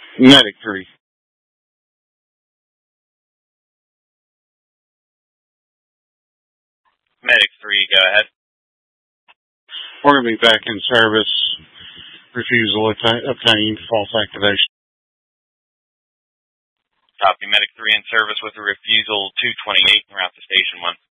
Medic 3. Medic 3, go ahead. We're going to be back in service. Refusal obtained. False activation. Copy. Medic 3 in service with a refusal 228 en route to Station 1.